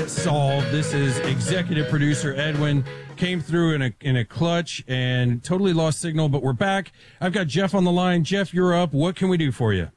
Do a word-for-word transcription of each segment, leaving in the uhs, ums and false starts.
it solved. This is executive producer Edwin. Came through in a in a clutch and totally lost signal, but we're back. I've got Jeff on the line. Jeff, you're up. What can we do for you?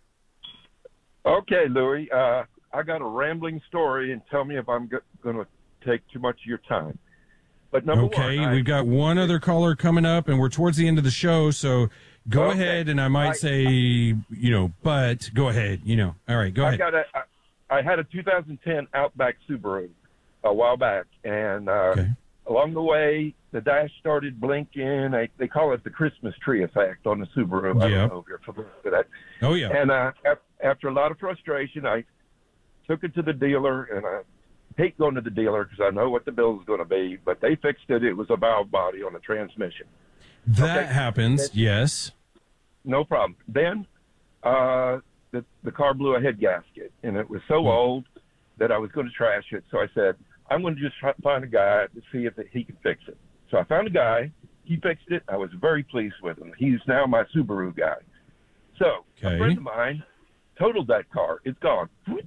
Okay, Louie. Uh, I got a rambling story, and tell me if I'm g- going to take too much of your time. But number okay, one, I, we've got one other caller coming up, and we're towards the end of the show, so go okay. ahead, and I might I, say, you know, but go ahead, you know. All right, go I ahead. Got a, I, I had a two thousand ten Outback Subaru a while back, and uh, Okay. along the way, the dash started blinking. I, they call it the Christmas tree effect on the Subaru. I Yep. don't know if you're familiar with that. Oh, yeah. And uh, after a lot of frustration, I took it to the dealer, and I hate going to the dealer because I know what the bill is going to be, but they fixed it. It was a valve body on the transmission. That Okay. happens, yes. No problem. Then uh, the, the car blew a head gasket, and it was so old that I was going to trash it. So I said, I'm going to just try to find a guy to see if he can fix it. So I found a guy. He fixed it. I was very pleased with him. He's now my Subaru guy. So Okay. a friend of mine totaled that car. It's gone.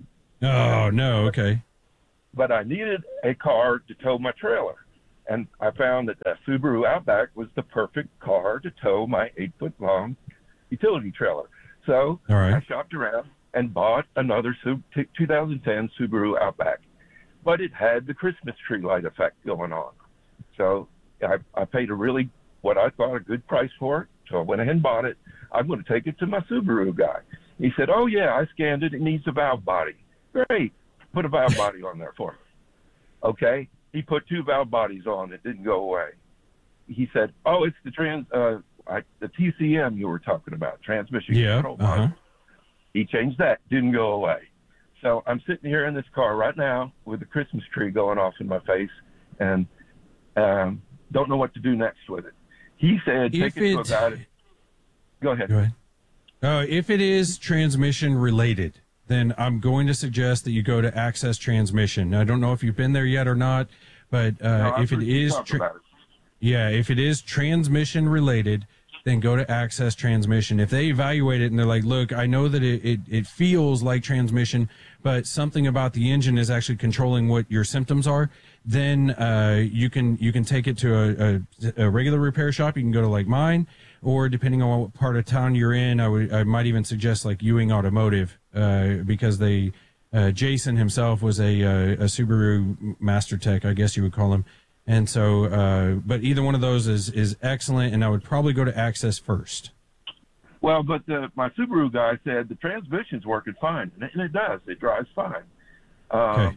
Oh, no, okay. But I needed a car to tow my trailer. And I found that that Subaru Outback was the perfect car to tow my eight-foot-long utility trailer. So All right. I shopped around and bought another Sub- t- two thousand ten Subaru Outback. But it had the Christmas tree light effect going on. So I, I paid a really, what I thought, a good price for it. So I went ahead and bought it. I'm going to take it to my Subaru guy. He said, oh, yeah, I scanned it. It needs a valve body. Great. Put a valve body on there for me. Okay. He put two valve bodies on. It didn't go away. He said, oh, it's the trans, uh, I, the T C M you were talking about, transmission Yeah, control body. uh-huh. He changed that. Didn't go away. So I'm sitting here in this car right now with the Christmas tree going off in my face and um, don't know what to do next with it. He said, take If it to a it- guy. Go ahead. Go ahead. Uh, if it is transmission related, then I'm going to suggest that you go to Access Transmission. I don't know if you've been there yet or not, but uh, No, I've if it heard you is, talk tra- about it. yeah, if it is transmission related, then go to Access Transmission. If they evaluate it and they're like, look, I know that it, it, it feels like transmission, but something about the engine is actually controlling what your symptoms are, then uh, you can you can take it to a, a, a regular repair shop. You can go to like mine, or depending on what part of town you're in, I would I might even suggest like Ewing Automotive, uh, because they uh, Jason himself was a uh, a Subaru Master Tech, I guess you would call him. And so, uh, but either one of those is, is excellent, and I would probably go to Access first. Well, but the, my Subaru guy said the transmission's working fine, and it, and it does. It drives fine. Um, Okay.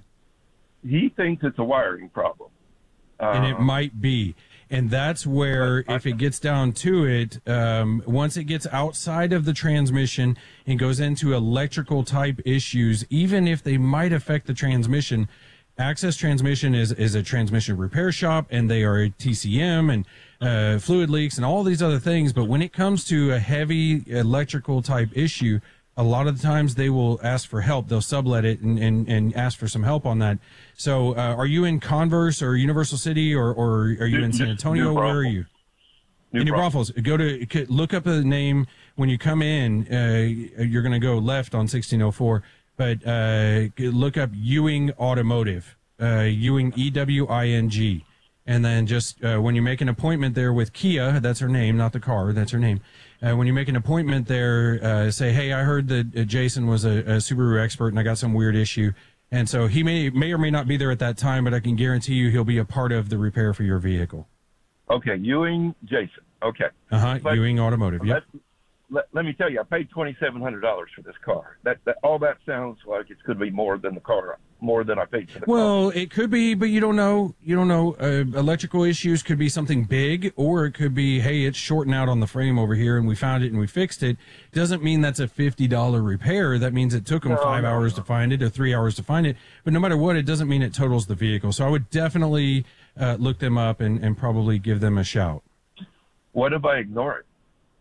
He thinks it's a wiring problem. And it Um, might be. And that's where, But I- if it gets down to it, um, once it gets outside of the transmission and goes into electrical type issues, even if they might affect the transmission, Access Transmission is, is a transmission repair shop, and they are a T C M and uh, fluid leaks and all these other things. But when it comes to a heavy electrical type issue, a lot of the times they will ask for help. They'll sublet it and, and, and ask for some help on that. So uh, are you in Converse or Universal City, or, or are you New- in San New Antonio? Where are Braunfels. you? New In New Braunfels. Braunfels. Go to, c- look up a name. When you come in, uh, you're going to go left on sixteen oh four, but uh, look up Ewing Automotive, uh, Ewing, E W I N G. And then just uh, when you make an appointment there with Kia, that's her name, not the car, that's her name. Uh, when you make an appointment there, uh, say, hey, I heard that uh, Jason was a, a Subaru expert and I got some weird issue. And so he may may or may not be there at that time, but I can guarantee you he'll be a part of the repair for your vehicle. Okay, Ewing Jason. Okay. Uh-huh, But- Ewing Automotive, yep. Let, let, let me tell you, I paid twenty-seven hundred dollars for this car. That, that all that sounds like it's going to be more than the car, more than I paid for the car. Well, it could be, but you don't know. You don't know. Uh, electrical issues could be something big, or it could be, hey, it's shorting out on the frame over here, and we found it and we fixed it. Doesn't mean that's a fifty dollars repair. That means it took them No, five no, hours no. to find it or three hours to find it. But no matter what, it doesn't mean it totals the vehicle. So I would definitely uh, look them up and, and probably give them a shout. What if I ignore it?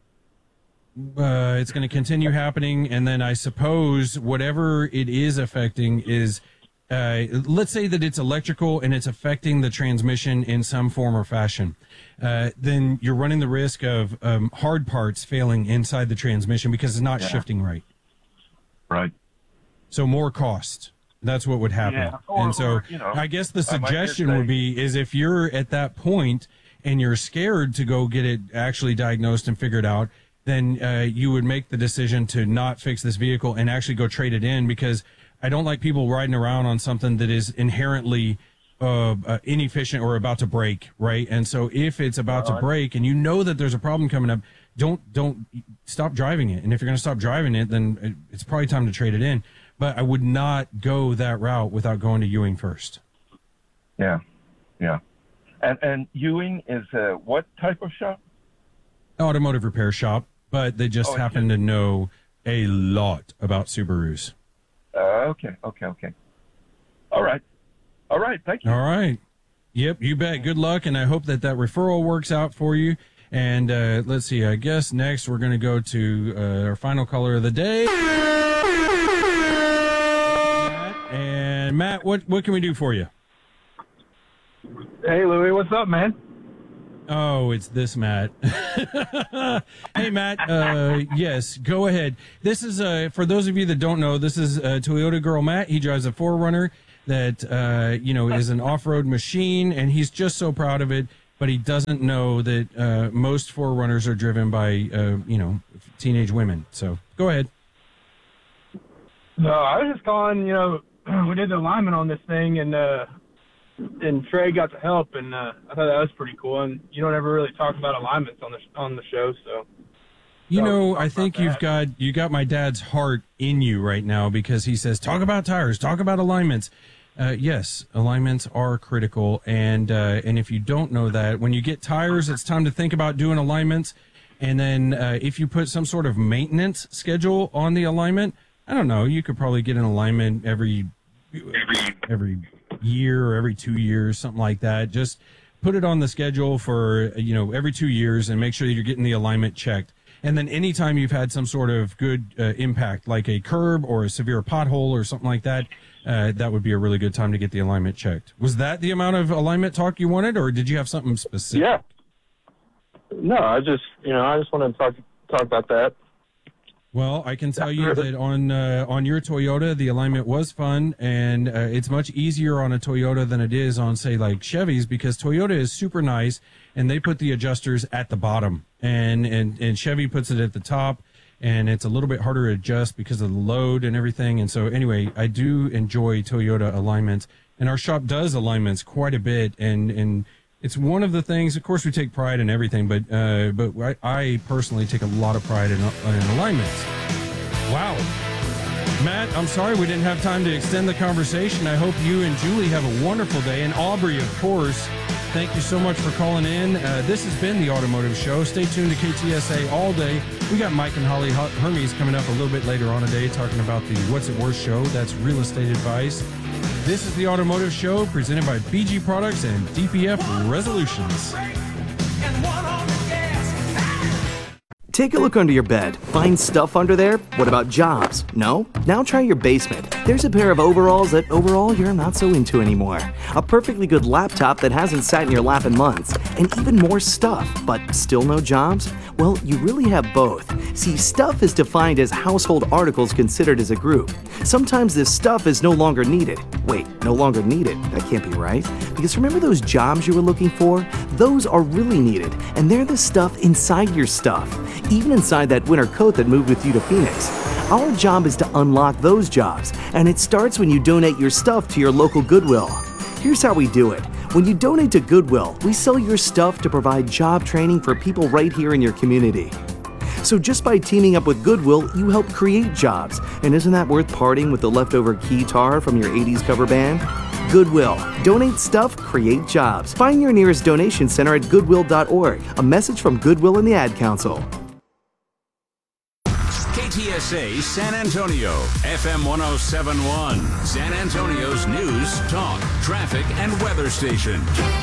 Uh, it's going to continue happening, and then I suppose whatever it is affecting is, uh, let's say that it's electrical and it's affecting the transmission in some form or fashion. Uh, then you're running the risk of um, hard parts failing inside the transmission because it's not Yeah. shifting right. Right. So more cost. That's what would happen. Yeah. Or, and so or, you know, I guess the I might just suggestion say- would be is if you're at that point and you're scared to go get it actually diagnosed and figured out, then uh, you would make the decision to not fix this vehicle and actually go trade it in, because I don't like people riding around on something that is inherently uh, uh, inefficient or about to break, right? And so if it's about Well, to break and you know that there's a problem coming up, don't don't stop driving it. And if you're going to stop driving it, then it, it's probably time to trade it in. But I would not go that route without going to Ewing first. Yeah, yeah. And and Ewing is uh, what type of shop? Automotive repair shop, but they just Oh, happen to know a lot about Subarus. Uh, okay, okay, okay. All right. All right, thank you. All right. Yep, you bet. Good luck, and I hope that that referral works out for you. And uh, let's see, I guess next we're going to go to uh, our final caller of the day. And Matt, what, what can we do for you? Hey, Louie, what's up, man? Oh, it's this Matt. Hey, Matt. Uh, yes, go ahead. This is, uh, for those of you that don't know, this is uh, Toyota Girl Matt. He drives a four runner that, uh, you know, is an off-road machine, and he's just so proud of it, but he doesn't know that uh, most four runners are driven by, uh, you know, teenage women. So go ahead. No, I was just calling, you know, we did the alignment on this thing, and uh, and Trey got to help, and uh, I thought that was pretty cool. And you don't ever really talk about alignments on the on the show, so. You So, know, talk I about think you've that. got you got my dad's heart in you right now, because he says, talk about tires, talk about alignments. Uh, yes, alignments are critical, and uh, and if you don't know that, when you get tires, it's time to think about doing alignments. And then uh, if you put some sort of maintenance schedule on the alignment, I don't know, you could probably get an alignment every every year or every two years, something like that. Just put it on the schedule for, you know, every two years and make sure that you're getting the alignment checked. And then anytime you've had some sort of good uh, impact, like a curb or a severe pothole or something like that, uh, that would be a really good time to get the alignment checked. Was that the amount of alignment talk you wanted, or did you have something specific? Yeah. No, I just, you know, I just wanted to talk talk about that. Well, I can tell you that on uh, on your Toyota, the alignment was fun, and uh, it's much easier on a Toyota than it is on, say, like Chevys, because Toyota is super nice, and they put the adjusters at the bottom, and, and, and Chevy puts it at the top, and it's a little bit harder to adjust because of the load and everything. And so anyway, I do enjoy Toyota alignments, and our shop does alignments quite a bit, and, and it's one of the things, of course, we take pride in everything, but uh, but I, I personally take a lot of pride in, in alignments. Wow. Matt, I'm sorry we didn't have time to extend the conversation. I hope you and Julie have a wonderful day. And Aubrey, of course, thank you so much for calling in. Uh, this has been the Automotive Show. Stay tuned to K T S A all day. We got Mike and Holly Hermes coming up a little bit later on today talking about the What's It Worth show. That's real estate advice. This is the Automotive Show presented by B G Products and D P F Resolutions. Take a look under your bed. Find stuff under there? What about jobs? No? Now try your basement. There's a pair of overalls that overall you're not so into anymore. A perfectly good laptop that hasn't sat in your lap in months. And even more stuff, but still no jobs? Well, you really have both. See, stuff is defined as household articles considered as a group. Sometimes this stuff is no longer needed. Wait, no longer needed? That can't be right. Because remember those jobs you were looking for? Those are really needed, and they're the stuff inside your stuff. Even inside that winter coat that moved with you to Phoenix. Our job is to unlock those jobs, and it starts when you donate your stuff to your local Goodwill. Here's how we do it. When you donate to Goodwill, we sell your stuff to provide job training for people right here in your community. So just by teaming up with Goodwill, you help create jobs. And isn't that worth parting with the leftover guitar from your eighties cover band? Goodwill. Donate stuff, create jobs. Find your nearest donation center at goodwill dot org. A message from Goodwill and the Ad Council. K T S A San Antonio, F M one oh seven point one, San Antonio's news, talk, traffic, and weather station.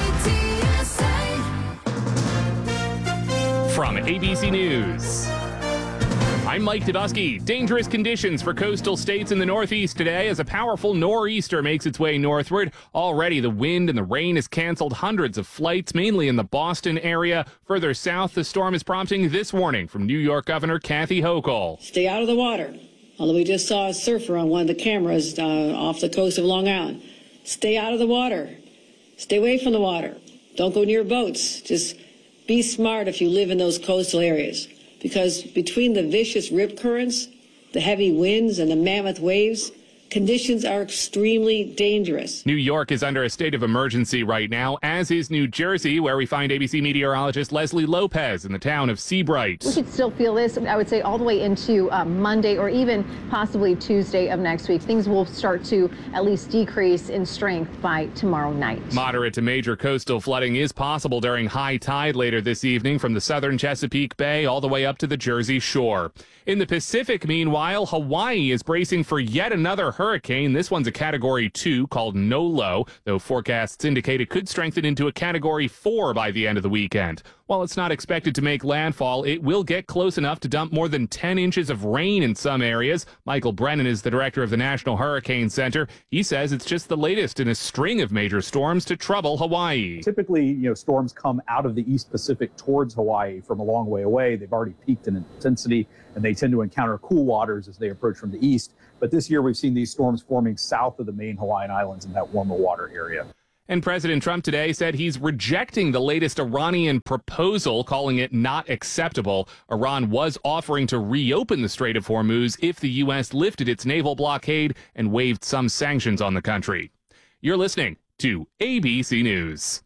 From A B C News, I'm Mike Dubusky. Dangerous conditions for coastal states in the Northeast today as a powerful nor'easter makes its way northward. Already, the wind and the rain has canceled hundreds of flights, mainly in the Boston area. Further south, the storm is prompting this warning from New York Governor Kathy Hochul. Stay out of the water Although we just saw a surfer on one of the cameras uh, off the coast of Long Island. Stay out of the water. Stay away from the water. Don't go near boats. Just be smart if you live in those coastal areas. Because between the vicious rip currents, the heavy winds, and the mammoth waves, conditions are extremely dangerous. New York is under a state of emergency right now, as is New Jersey, where we find A B C meteorologist Leslie Lopez in the town of Seabright. We could still feel this, I would say, all the way into uh, Monday or even possibly Tuesday of next week. Things will start to at least decrease in strength by tomorrow night. Moderate to major coastal flooding is possible during high tide later this evening from the southern Chesapeake Bay all the way up to the Jersey Shore. In the Pacific, meanwhile, Hawaii is bracing for yet another hurricane. This one's a Category two called Nolo, though forecasts indicate it could strengthen into a Category four by the end of the weekend. While it's not expected to make landfall, it will get close enough to dump more than ten inches of rain in some areas. Michael Brennan is the director of the National Hurricane Center. He says it's just the latest in a string of major storms to trouble Hawaii. Typically, you know, storms come out of the East Pacific towards Hawaii from a long way away. They've already peaked in intensity, and they tend to encounter cool waters as they approach from the east. But this year, we've seen these storms forming south of the main Hawaiian Islands in that warmer water area. And President Trump today said he's rejecting the latest Iranian proposal, calling it not acceptable. Iran was offering to reopen the Strait of Hormuz if the U S lifted its naval blockade and waived some sanctions on the country. You're listening to A B C News.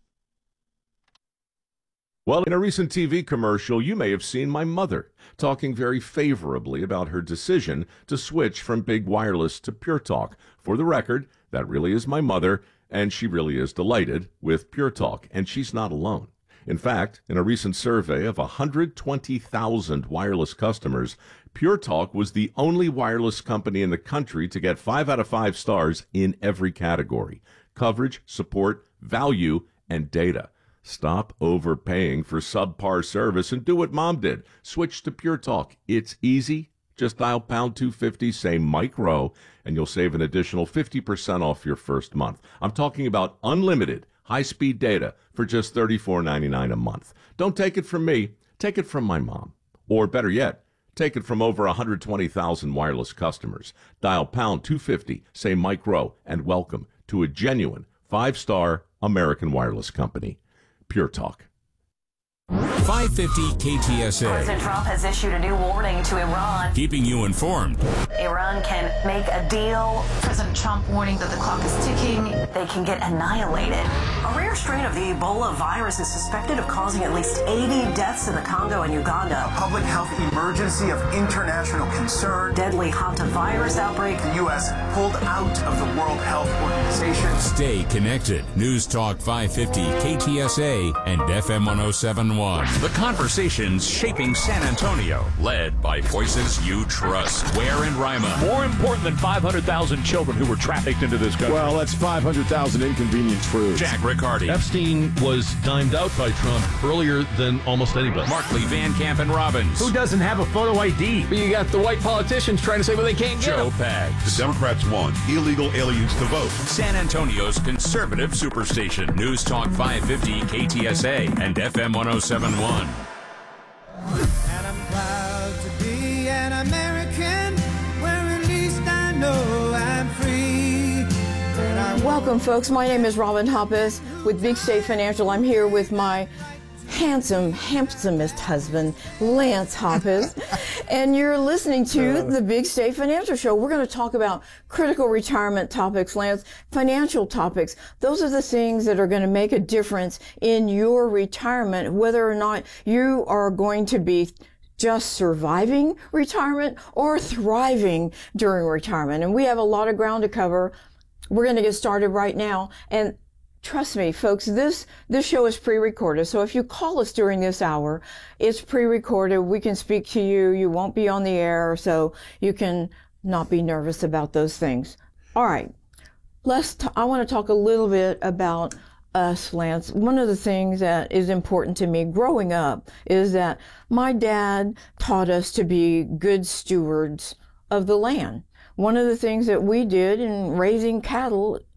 Well, in a recent T V commercial, you may have seen my mother talking very favorably about her decision to switch from big wireless to Pure Talk. For the record, that really is my mother, and she really is delighted with Pure Talk, and she's not alone. In fact, in a recent survey of one hundred twenty thousand wireless customers, Pure Talk was the only wireless company in the country to get five out of five stars in every category: coverage, support, value, and data. Stop overpaying for subpar service and do what Mom did. Switch to Pure Talk. It's easy. Just dial pound two fifty, say Mike Rowe, and you'll save an additional fifty percent off your first month. I'm talking about unlimited high-speed data for just thirty-four ninety-nine a month. Don't take it from me. Take it from my mom. Or better yet, take it from over one hundred twenty thousand wireless customers. Dial pound two fifty, say Mike Rowe, and welcome to a genuine five-star American wireless company. Pure Talk. five fifty K T S A. President Trump has issued a new warning to Iran. Keeping you informed. Iran can make a deal. President Trump warning that the clock is ticking. They can get annihilated. A rare strain of the Ebola virus is suspected of causing at least eighty deaths in the Congo and Uganda. A public health emergency of international concern. Deadly hantavirus outbreak. The U S pulled out of the World Health Organization. Stay connected. News Talk five fifty K T S A and F M one oh seven point one. The conversations shaping San Antonio, led by voices you trust. Ware and Rima. More important than five hundred thousand children who were trafficked into this country. Well, that's five hundred thousand inconvenience crews. Jack Riccardi. Epstein was dimed out by Trump earlier than almost anybody. Markley, Van Camp, and Robbins. Who doesn't have a photo I D? But you got the white politicians trying to say, well, they can't get Joe them. Pags. The Democrats want illegal aliens to vote. San Antonio's conservative superstation. News Talk five fifty K T S A and F M one oh seven point one. And I'm proud to be an American, where at least I know I'm free. I Welcome, folks. My name is Robin Hoppus with Big State Financial. I'm here with my handsome, handsomest husband, Lance Hoppus, and you're listening to the Big State Financial Show. We're going to talk about critical retirement topics, Lance, financial topics. Those are the things that are going to make a difference in your retirement, whether or not you are going to be just surviving retirement or thriving during retirement. And we have a lot of ground to cover. We're going to get started right now. And trust me, folks, this, this show is pre-recorded. So if you call us during this hour, it's pre-recorded. We can speak to you. You won't be on the air, so you can not be nervous about those things. All right. Let's t- I want to talk a little bit about us, Lance. One of the things that is important to me growing up is that my dad taught us to be good stewards of the land. One of the things that we did in raising cattle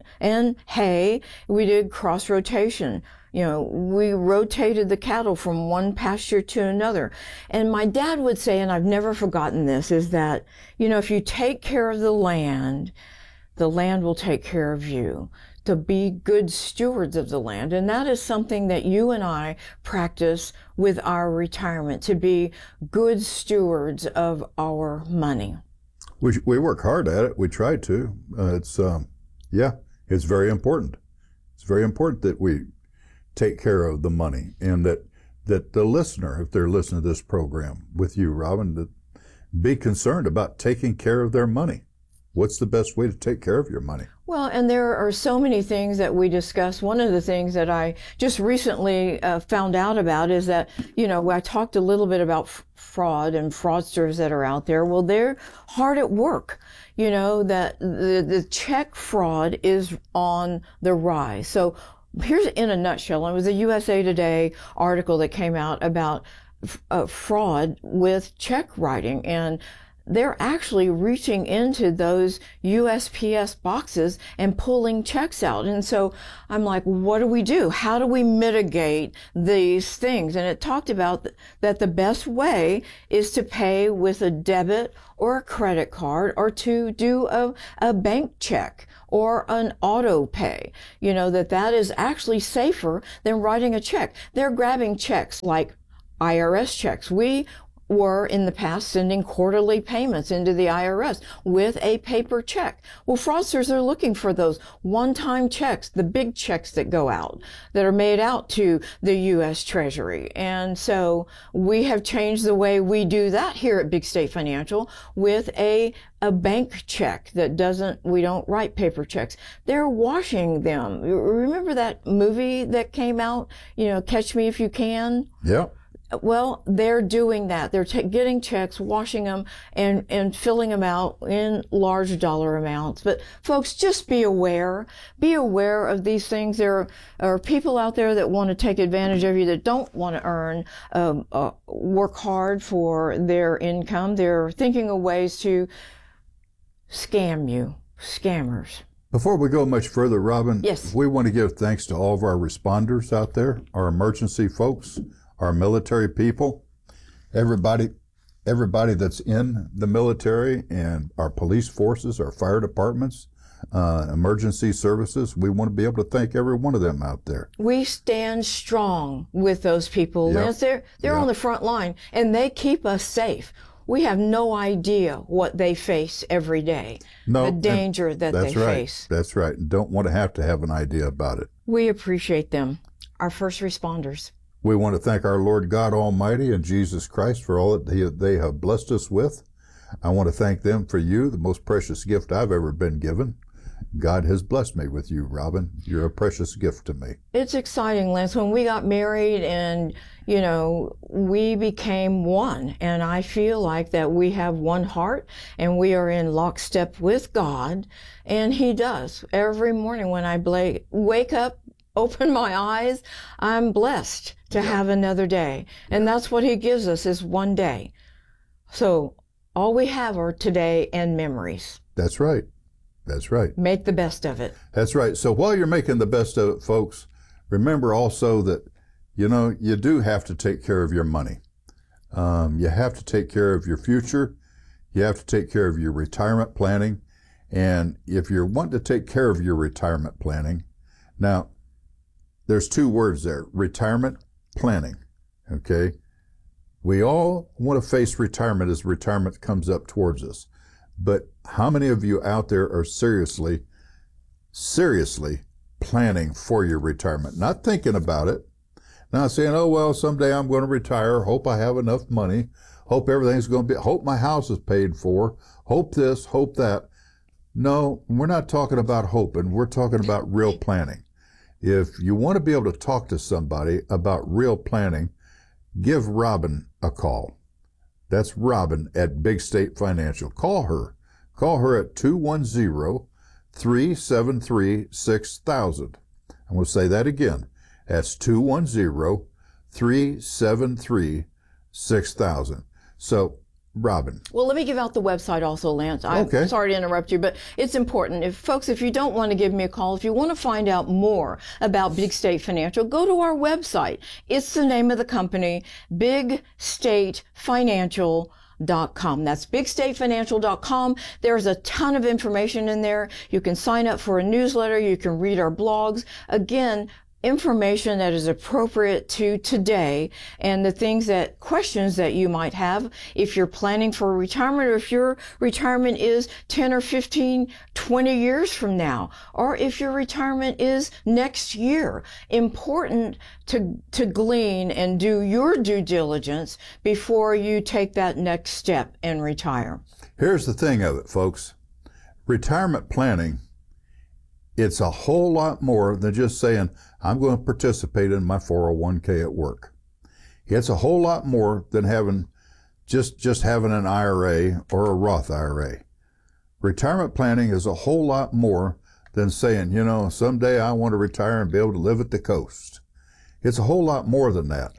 and hay. We did cross rotation. You know, we rotated the cattle from one pasture to another. And my dad would say, and I've never forgotten this, is that, you know, if you take care of the land, the land will take care of you. To be good stewards of the land. And that is something that you and I practice with our retirement, to be good stewards of our money. We, we work hard at it. We try to. Uh, it's, um, yeah, it's very important. It's very important that we take care of the money, and that, that the listener, if they're listening to this program with you, Robin, that be concerned about taking care of their money. What's the best way to take care of your money? Well, and there are so many things that we discuss. One of the things that I just recently uh, found out about is that, you know, I talked a little bit about f- fraud and fraudsters that are out there. Well, they're hard at work. You know, that the, the check fraud is on the rise. So here's in a nutshell. It was a U S A Today article that came out about uh, fraud with check writing, and they're actually reaching into those U S P S boxes and pulling checks out. And so I'm like, what do we do? How do we mitigate these things? And it talked about th- that the best way is to pay with a debit or a credit card, or to do a, a bank check or an auto pay. You know, that that is actually safer than writing a check. They're grabbing checks like I R S checks. We were in the past sending quarterly payments into the I R S with a paper check. Well, fraudsters are looking for those one-time checks, the big checks that go out, that are made out to the U S Treasury. And so we have changed the way we do that here at Big State Financial with a a bank check that doesn't, we don't write paper checks. They're washing them. Remember that movie that came out, you know, Catch Me If You Can? Yeah. Well, they're doing that. They're t- getting checks, washing them, and, and filling them out in large dollar amounts. But folks, just be aware. Be aware of these things. There are people out there that want to take advantage of you, that don't want to earn, um, uh, work hard for their income. They're thinking of ways to scam you. Scammers. Before we go much further, Robin, yes, we want to give thanks to all of our responders out there, our emergency folks, our military people, everybody, everybody that's in the military, and our police forces, our fire departments, uh, emergency services. We want to be able to thank every one of them out there. We stand strong with those people. Yep. Lance, they're, they're Yep. on the front line, and they keep us safe. We have no idea what they face every day, No, the danger and that that's they right. face. That's right. And don't want to have to have an idea about it. We appreciate them, our first responders. We want to thank our Lord God Almighty and Jesus Christ for all that they, they have blessed us with. I want to thank them for you, the most precious gift I've ever been given. God has blessed me with you, Robin. You're a precious gift to me. It's exciting, Lance. When we got married and, you know, we became one, and I feel like that we have one heart and we are in lockstep with God, and He does. Every morning when I bla- wake up, open my eyes, I'm blessed to have another day. And that's what He gives us, is one day. So all we have are today and memories. That's right. That's right. Make the best of it. That's right. So while you're making the best of it, folks, remember also that, you know, you do have to take care of your money. Um, you have to take care of your future. You have to take care of your retirement planning. And if you're wanting to take care of your retirement planning, now, there's two words there, retirement planning, okay? We all want to face retirement as retirement comes up towards us. But how many of you out there are seriously, seriously planning for your retirement? Not thinking about it. Not saying, oh, well, someday I'm going to retire. Hope I have enough money. Hope everything's going to be, hope my house is paid for. Hope this, hope that. No, we're not talking about hoping. We're talking about real planning. If you want to be able to talk to somebody about real planning, give Robin a call. That's Robin at Big State Financial. Call her. Call her at two one zero, three seven three, six thousand. I'm going to say that again. That's two one zero, three seven three, six thousand. So Robin? Well, let me give out the website also, Lance. I'm Okay. sorry to interrupt you, but it's important. If folks, if you don't want to give me a call, if you want to find out more about Big State Financial, go to our website. It's the name of the company, big state financial dot com. That's big state financial dot com. There's a ton of information in there. You can sign up for a newsletter. You can read our blogs. Again, information that is appropriate to today and the things that questions that you might have if you're planning for retirement, or if your retirement is ten or fifteen, twenty years from now, or if your retirement is next year. Important to to glean and do your due diligence before you take that next step and retire. Here's the thing of it, folks. Retirement planning, it's a whole lot more than just saying, I'm going to participate in my four oh one k at work. It's a whole lot more than having just, just having an I R A or a Roth I R A. Retirement planning is a whole lot more than saying, you know, someday I want to retire and be able to live at the coast. It's a whole lot more than that.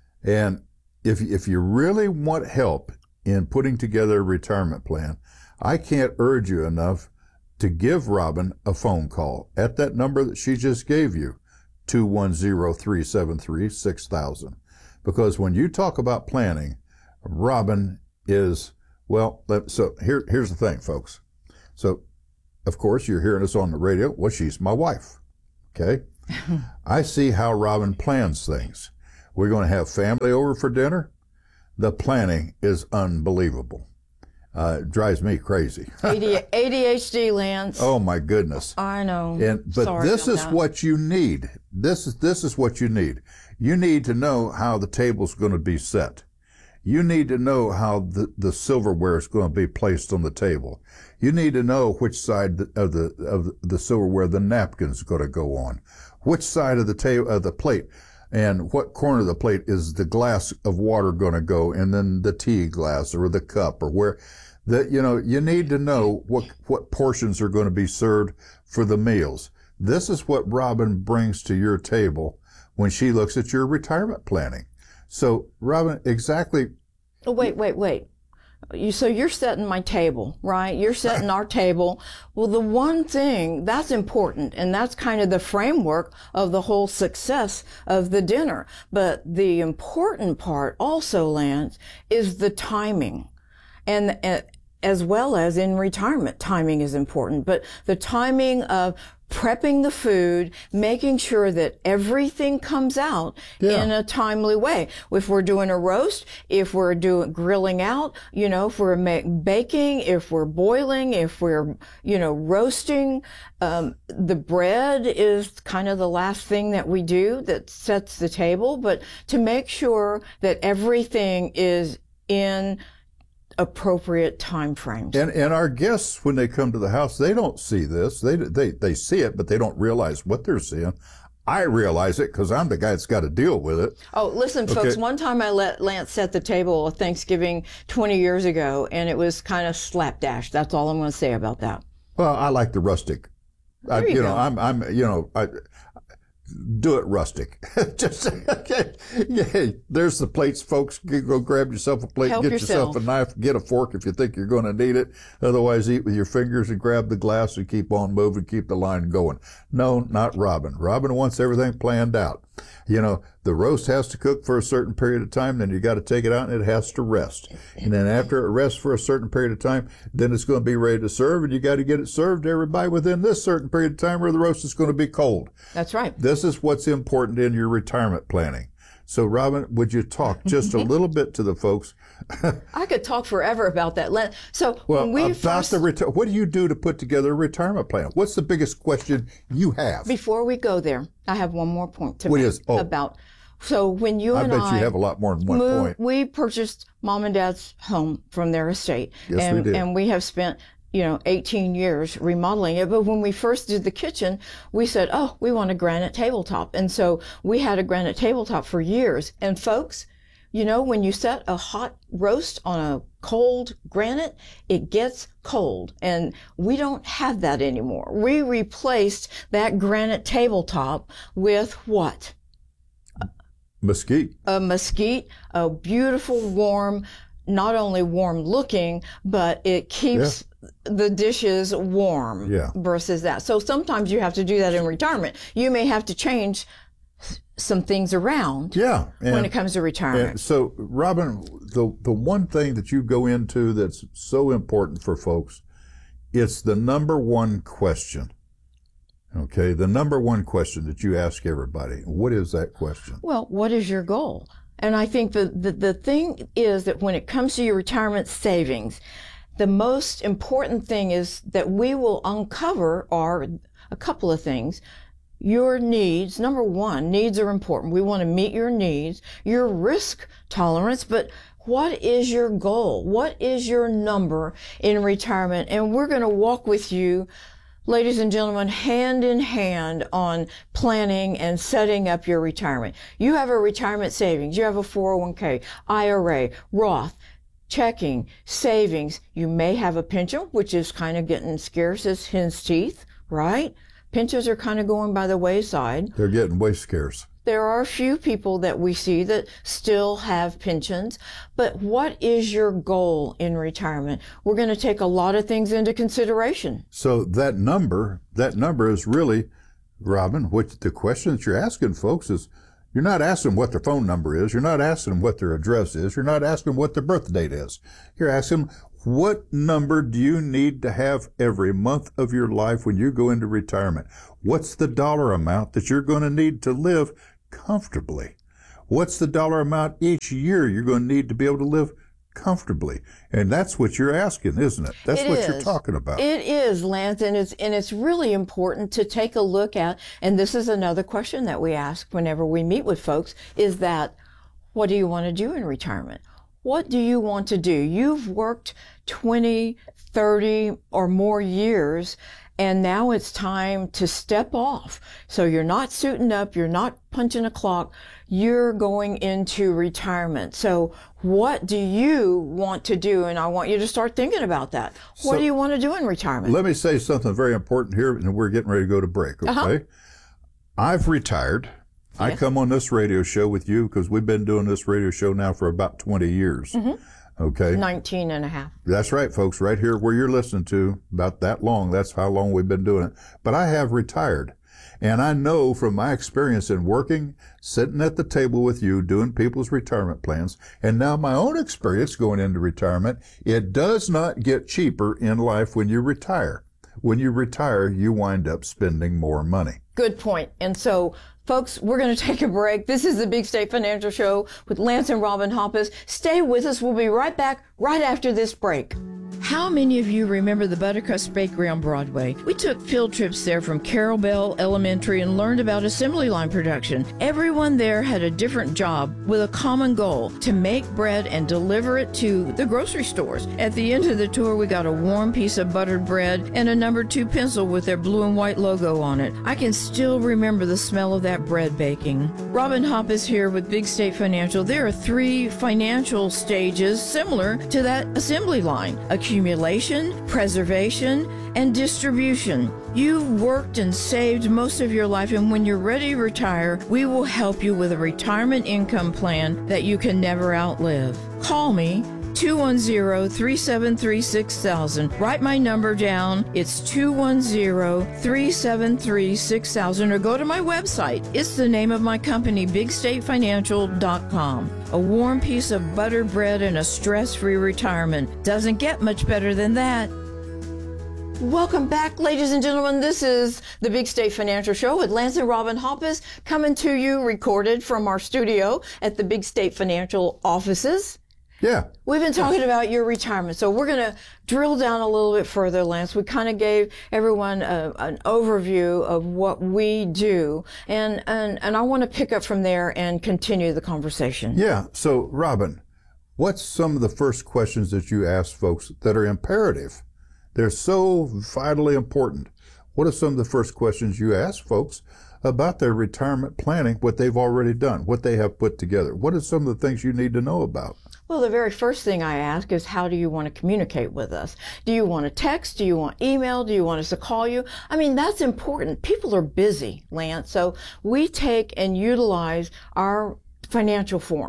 And if, if you really want help in putting together a retirement plan, I can't urge you enough to give Robin a phone call at that number that she just gave you, two one zero, three seven three, six thousand. Because when you talk about planning, Robin is, well, so here, here's the thing, folks. So, of course, you're hearing us on the radio. Well, she's my wife, okay? I see how Robin plans things. We're going to have family over for dinner. The planning is unbelievable. Uh, it drives me crazy. A D H D, Lance. Oh my goodness. I know. And but Sorry this about is that. what you need. This is this is what you need. You need to know how the table's going to be set. You need to know how the, the silverware is going to be placed on the table. You need to know which side of the of the silverware the napkin's going to go on, which side of the table of the plate, and what corner of the plate is the glass of water going to go, and then the tea glass or the cup, or where. That, you know, you need to know what, what portions are going to be served for the meals. This is what Robin brings to your table when she looks at your retirement planning. So, Robin, exactly. Oh, wait, wait, wait. You, so you're setting my table, right? You're setting our table. Well, the one thing that's important, and that's kind of the framework of the whole success of the dinner. But the important part also, Lance, is the timing. And, and as well as in retirement, timing is important. But the timing of prepping the food, making sure that everything comes out Yeah. in a timely way. If we're doing a roast, if we're doing grilling out, you know, if we're ma- baking, if we're boiling, if we're, you know, roasting, um, the bread is kind of the last thing that we do that sets the table. But to make sure that everything is in appropriate time frames. And and our guests, when they come to the house, they don't see this. They they they see it, but they don't realize what they're seeing. I realize it because I'm the guy that's got to deal with it. Oh, listen, Okay. folks, one time I let Lance set the table at Thanksgiving twenty years ago, and it was kind of slapdash. That's all I'm going to say about that. Well, I like the rustic. I, There you you know, go. I'm I'm you know, I do it rustic. Just okay. Yeah, there's the plates, folks. You go grab yourself a plate, Help get yourself. yourself a knife, get a fork if you think you're going to need it. Otherwise, eat with your fingers and grab the glass and keep on moving, keep the line going. No, not Robin. Robin wants everything planned out. You know, the roast has to cook for a certain period of time, then you got to take it out and it has to rest. And then after it rests for a certain period of time, then it's going to be ready to serve, and you got to get it served to everybody within this certain period of time, or the roast is going to be cold. That's right. This is what's important in your retirement planning. So, Robin, would you talk just a little bit to the folks? I could talk forever about that. Len- So Well, when we about first, the reti- what do you do to put together a retirement plan? What's the biggest question you have? before we go there, I have one more point to What make is- oh. about. So when you I and bet I you have a lot more than one moved- point. we purchased mom and dad's home from their estate, Yes, we and did. and we have spent you know eighteen years remodeling it. But when we first did the kitchen, we said, oh, we want a granite tabletop, and so we had a granite tabletop for years. And folks, you know, when you set a hot roast on a cold granite, it gets cold. And we don't have that anymore. We replaced that granite tabletop with what? Mesquite. A mesquite, a beautiful, warm, not only warm looking, but it keeps yeah. the dishes warm yeah. versus that. So sometimes you have to do that in retirement. You may have to change some things around yeah, and, when it comes to retirement. And so, Robin, the, the one thing that you go into that's so important for folks, it's the number one question. Okay, the number one question that you ask everybody. What is that question? Well, what is your goal? And I think the, the, the thing is that when it comes to your retirement savings, the most important thing is that we will uncover are a couple of things. Your needs. Number one, needs are important. We want to meet your needs, your risk tolerance, but what is your goal? What is your number in retirement? And we're going to walk with you, ladies and gentlemen, hand in hand on planning and setting up your retirement. You have a retirement savings. You have a four oh one k, I R A, Roth, checking, savings. You may have a pension, which is kind of getting scarce as hen's teeth, right? Pensions are kind of going by the wayside. They're getting way scarce. There are a few people that we see that still have pensions, but what is your goal in retirement? We're going to take a lot of things into consideration. So that number, that number is really, Robin, what the question that you're asking folks is, you're not asking what their phone number is. You're not asking what their address is. You're not asking what their birth date is. You're asking, what number do you need to have every month of your life when you go into retirement? What's the dollar amount that you're going to need to live comfortably? What's the dollar amount each year you're going to need to be able to live comfortably? And that's what you're asking, isn't it? That's it what is. you're talking about. It is, Lance, and it's, and it's really important to take a look at, and this is another question that we ask whenever we meet with folks, is that, what do you want to do in retirement? What do you want to do? You've worked twenty, thirty or more years, and now it's time to step off. So you're not suiting up, you're not punching a clock, you're going into retirement. So what do you want to do? And I want you to start thinking about that. What So, do you want to do in retirement? Let me say something very important here, and we're getting ready to go to break, okay? Uh-huh. I've retired. I Yes. come on this radio show with you because we've been doing this radio show now for about twenty years. Mhm. Okay? nineteen and a half. That's right, folks. Right here where you're listening to, about that long. That's how long we've been doing it. But I have retired. And I know from my experience in working, sitting at the table with you, doing people's retirement plans, and now my own experience going into retirement, it does not get cheaper in life when you retire. When you retire, you wind up spending more money. Good point. And so, folks, we're going to take a break. This is the Big State Financial Show with Lance and Robin Hoppus. Stay with us. We'll be right back right after this break. How many of you remember the Buttercrust Bakery on Broadway? We took field trips there from Carol Bell Elementary and learned about assembly line production. Everyone there had a different job with a common goal, to make bread and deliver it to the grocery stores. At the end of the tour, we got a warm piece of buttered bread and a number two pencil with their blue and white logo on it. I can still remember the smell of that bread baking. Robin Hoppus here with Big State Financial. There are three financial stages similar to that assembly line: accumulation, preservation, and distribution. You've worked and saved most of your life, and when you're ready to retire, we will help you with a retirement income plan that you can never outlive. Call me, two one zero, three seven three, six thousand. Write my number down. It's two one zero, three seven three, six thousand, or go to my website. It's the name of my company, big state financial dot com. A warm piece of buttered bread and a stress-free retirement. Doesn't get much better than that. Welcome back, ladies and gentlemen. This is the Big State Financial Show with Lance and Robin Hoppus, coming to you recorded from our studio at the Big State Financial offices. Yeah. We've been talking about your retirement, so we're going to drill down a little bit further, Lance. We kind of gave everyone a, an overview of what we do, and, and, and I want to pick up from there and continue the conversation. Yeah. So, Robin, what's some of the first questions that you ask folks that are imperative? They're so vitally important. What are some of the first questions you ask folks about their retirement planning, what they've already done, what they have put together? What are some of the things you need to know about? Well, the very first thing I ask is, how do you want to communicate with us? Do you want to text? Do you want email? Do you want us to call you? I mean, that's important. People are busy, Lance. So we take and utilize our financial forms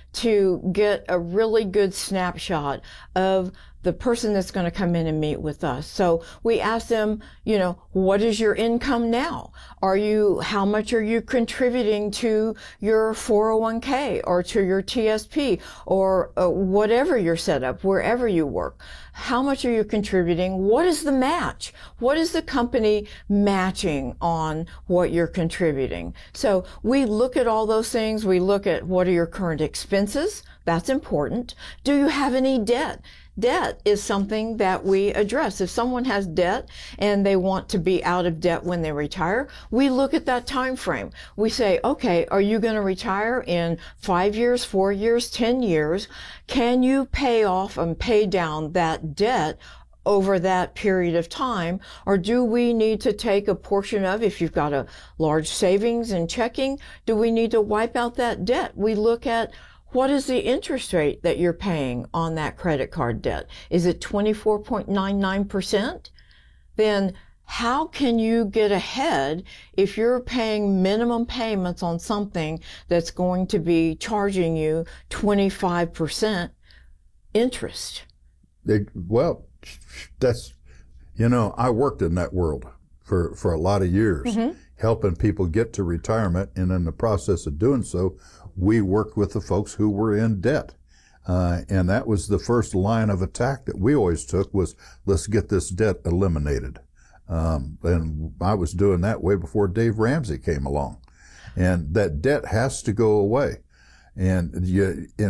to get a really good snapshot of the person that's going to come in and meet with us. So we ask them, you know, what is your income now? Are you, how much are you contributing to your four oh one k or to your T S P or uh, whatever your setup, wherever you work? How much are you contributing? What is the match? What is the company matching on what you're contributing? So we look at all those things. We look at what are your current expenses? That's important. Do you have any debt? Debt is something that we address. If someone has debt and they want to be out of debt when they retire, we look at that time frame. We say, okay, are you going to retire in five years, four years, ten years? Can you pay off and pay down that debt over that period of time? Or do we need to take a portion of, if you've got a large savings and checking, do we need to wipe out that debt? We look at what is the interest rate that you're paying on that credit card debt? Is it twenty-four point nine nine percent? Then how can you get ahead if you're paying minimum payments on something that's going to be charging you twenty-five percent interest? They, well, that's, you know, I worked in that world for, for a lot of years, mm-hmm. helping people get to retirement. And in the process of doing so, we worked with the folks who were in debt. Uh, and that was the first line of attack that we always took was, let's get this debt eliminated. Um, and I was doing that way before Dave Ramsey came along. And that debt has to go away. And you,